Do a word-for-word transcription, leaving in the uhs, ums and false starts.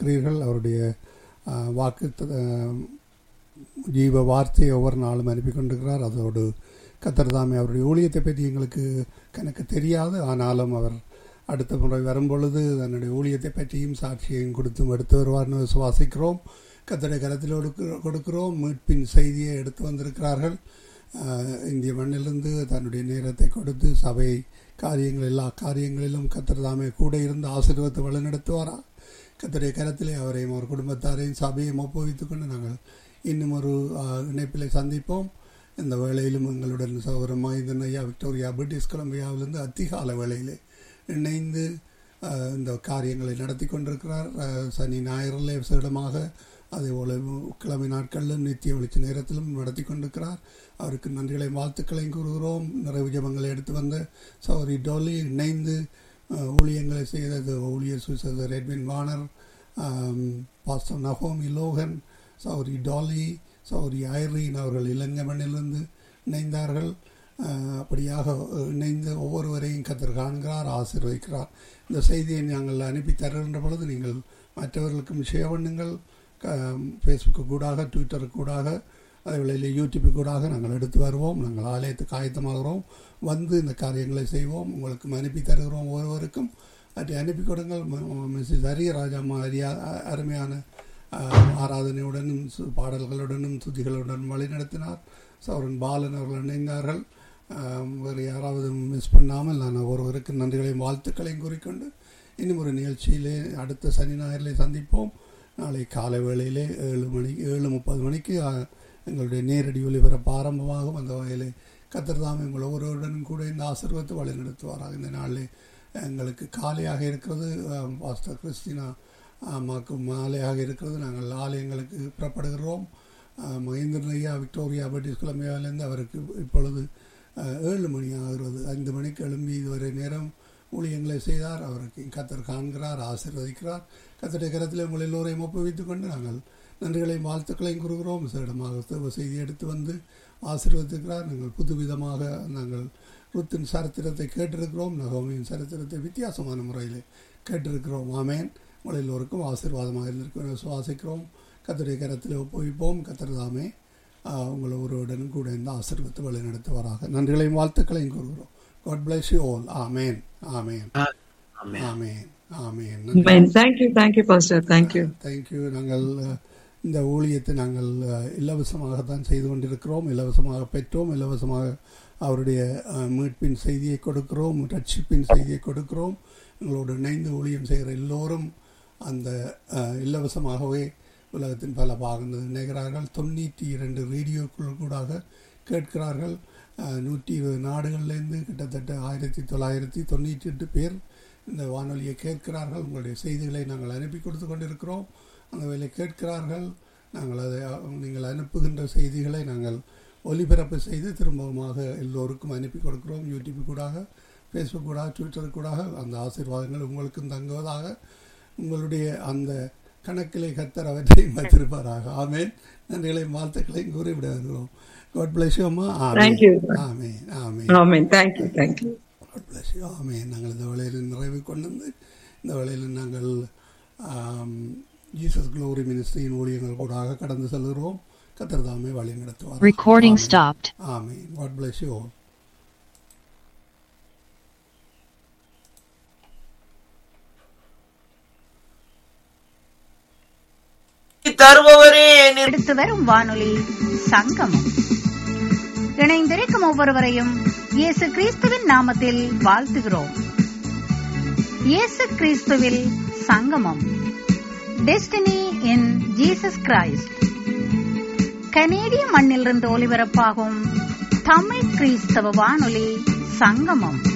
கொண்டிருக்கிறீர்கள். அவருடைய வாக்கு ஜீவ வார்த்தையை ஒவ்வொரு நாளும் அனுப்பி கொண்டிருக்கிறார். அதோடு கர்த்தர் தாமே அவருடைய ஊழியத்தை பற்றி எங்களுக்கு கணக்கு தெரியாது. ஆனாலும் அவர் அடுத்த முறை வரும்பொழுது தன்னுடைய ஊழியத்தை பற்றியும் சாட்சியையும் கொடுத்தும் எடுத்து வருவார்னு விசுவாசிக்கிறோம். கர்த்தருடைய கரத்தில் கொடுக்கிறோம். மீட்பின் செய்தியை எடுத்து வந்திருக்கிறார்கள். இந்திய மண்ணிலிருந்து தன்னுடைய நேரத்தை கொடுத்து சபை காரியங்கள் எல்லா காரியங்களிலும் கர்த்தர் தாமே கூட இருந்து ஆசீர்வாதத்தை வழிநடத்துவாரா. கர்த்தருடைய கரத்திலே அவரையும் அவர் குடும்பத்தாரையும் சபையையும் ஒப்புவித்துக் கொண்டு நாங்கள் இன்னும் ஒரு இணைப்பிலை சந்திப்போம். இந்த வேளையிலும் எங்களுடன் சகோதரர் மகேந்திரன் ஐயா விக்டோரியா பிரிட்டிஷ் கொலம்பியாவிலிருந்து அதிகால வேளையிலே இணைந்து இந்த காரியங்களை நடத்தி கொண்டிருக்கிறார். சனி ஞாயிறிலே விசேடமாக அதேபோல கிழமை நாட்களிலும் நித்திய வெளிச்ச நேரத்திலும் நடத்தி கொண்டிருக்கிறார். அவருக்கு நன்றிகளையும் வாழ்த்துக்களையும் கூறுகிறோம். நிறைவு ஜெபங்களை எடுத்து வந்த சௌரி டோலி இணைந்து ஊழியங்களை செய்தது ஊழியர் சுவிசர் எட்வின் வானர், பாஸ்டர் நகோமி லோகன், சௌரி டாலி, சௌரி ஐரீன் அவர்கள் இலங்கை மண்ணிலிருந்து இணைந்தார்கள். அப்படியாக இணைந்து ஒவ்வொருவரையும் கர்த்தர் காண்கிறார், ஆசீர்வதிக்கிறார். இந்த செய்தியை நாங்கள் அனுப்பி தருகின்ற பொழுது நீங்கள் மற்றவர்களுக்கும் ஷேர் பண்ணுங்கள். ஃபேஸ்புக்கு கூடாக, ட்விட்டருக்கு கூடாக, அதே வேளையில் யூடியூப்பு கூடாக நாங்கள் எடுத்து வருவோம். நாங்கள் ஆலயத்துக்கு ஆயத்தமாகிறோம், வந்து இந்த காரியங்களை செய்வோம். உங்களுக்கு அனுப்பி தருகிறோம். ஒவ்வொருவருக்கும் அதை அனுப்பி கொடுங்கள். மிஸ்ஸஸ் ஹரியராஜாம்மா அரியா அருமையான ஆராதனையுடனும் பாடல்களுடனும் துதிகளுடனும் வழி நடத்தினார். சௌரன் பாலன் அவர்கள் இணைந்தார்கள். வேறு யாராவது மிஸ் பண்ணாமல் நான் ஒருவருக்கு நன்றிகளையும் வாழ்த்துக்களையும் கூறிக்கொண்டு இன்னும் ஒரு நிகழ்ச்சியிலே அடுத்த சனி ஞாயிறிலே சந்திப்போம். நாளை காலை வேளையிலே ஏழு மணி ஏழு முப்பது மணிக்கு எங்களுடைய நேரடி ஒளிபரப்பு ஆரம்பமாகும். அந்த வகையிலே கர்த்தர் தாமே உங்கள் ஒவ்வொருவருடனும் கூட இந்த ஆசீர்வாதத்தை வழி நடத்துவாராக. இந்த நாளிலே எங்களுக்கு காலையாக இருக்கிறது. பாஸ்டர் கிறிஸ்டினா அம்மாவுக்கு மாலையாக இருக்கிறது. நாங்கள் ஆலயங்களுக்கு புறப்படுகிறோம். மகேந்திரன் ஐயா விக்டோரியா பிரிட்டிஷ் கொலம்பியாவிலிருந்து அவருக்கு இப்பொழுது ஏழு மணி ஆகிறது. ஐந்து மணிக்கு எழும்பி இதுவரை நேரம் ஊழியங்களை செய்தார். அவருக்கு கர்த்தர் காண்கிறார், ஆசீர்வதிக்கிறார். கர்த்தருடைய கரத்தில் உங்கள் எல்லோரையும் ஒப்புவித்துக் கொண்டு நாங்கள் நன்றிகளையும் வாழ்த்துக்களையும் கூறுகிறோம். விசேடமாக செய்தி எடுத்து வந்து ஆசீர்வதிக்கிறார். நாங்கள் புதுவிதமாக நாங்கள் ருத்தின் சரித்திரத்தை கேட்டிருக்கிறோம். நகோமியின் சரித்திரத்தை வித்தியாசமான முறையில் கேட்டிருக்கிறோம். ஆமேன். உங்கள் எல்லோருக்கும் ஆசீர்வாதமாக இருந்திருக்கும் விசுவாசிக்கிறோம். கர்த்தருடைய கரத்தில் ஒப்புவிப்போம். கர்த்தர் தாமே உங்களை ஒருவருடனும் கூட இந்த ஆசீர்வாதத்தை வழி நடத்துவாராக. நன்றிகளையும் வாழ்த்துக்களையும் கூறுகிறோம். God bless you all. Amen. Amen. Amen. Amen. Amen. Thank you. Thank you, Pastor. Thank you. Thank you. நாங்கள் இந்த ஊழியத்தை நாங்கள் இலவசமாகத்தான் செய்து கொண்டிருக்கிறோம். இலவசமாக பெற்றோம். இலவசமாக அவருடைய மீட்பின் செய்தியை கொடுக்கிறோம், ரட்சிப்பின் செய்தியை கொடுக்கிறோம். எங்களோடு இணைந்து ஊழியம் செய்கிற எல்லோரும் அந்த இலவசமாகவே உலகத்தின் பல பாகங்கள் இணைகிறார்கள். தொண்ணூற்றி இரண்டு ரேடியோக்கள் கூடாக கேட்கிறார்கள். நூற்றி இருபது நாடுகளிலிருந்து கிட்டத்தட்ட ஆயிரத்தி தொள்ளாயிரத்தி தொண்ணூற்றி எட்டு பேர் இந்த வானொலியை கேட்கிறார்கள். உங்களுடைய செய்திகளை நாங்கள் அனுப்பி கொடுத்து கொண்டிருக்கிறோம். அந்த வேலை கேட்கிறார்கள். நாங்கள் அதை நீங்கள் அனுப்புகின்ற செய்திகளை நாங்கள் ஒலிபரப்பு செய்து திரும்பமாக எல்லோருக்கும் அனுப்பி கொடுக்கிறோம். யூடியூப் கூடாக, ஃபேஸ்புக் கூடாக, ட்விட்டர் கூடாக அந்த ஆசீர்வாதங்கள் உங்களுக்கும் தங்குவதாக. உங்களுடைய அந்த கணக்கிலே கர்த்தர் அவற்றையும் வைத்திருப்பாராக. ஆமேன். நன்றிகளையும் வாழ்த்துக்களையும் கூறிவிட வருகிறோம். God bless you, அம்மா. Thank you. Amen. Amen. Amen. Thank you. Thank you. God bless you. Amen. நாங்கள் இந்த வேளையில் நிறைவு கொண்டு வந்து இந்த வேளையில் நாங்கள் ஜீசஸ் க்ளோரி மினிஸ்ட்ரியின் ஊழியர்கள் கூடாக கடந்து செல்கிறோம். கர்த்தர் தாமே வழி நடத்துவார். Recording stopped. Amen. God bless you all. தருபவரே எடுத்து வரும் வானொலி சங்கமம். இணைந்திருக்கும் ஒவ்வொருவரையும் இயேசு கிறிஸ்துவின் நாமத்தில் வாழ்த்துகிறோம். இயேசு கிறிஸ்துவில் சங்கமம். Destiny in Jesus Christ. கனேடிய மண்ணிலிருந்து ஒலிபரப்பாகும் தமிழ் கிறிஸ்தவ வானொலி சங்கமம்.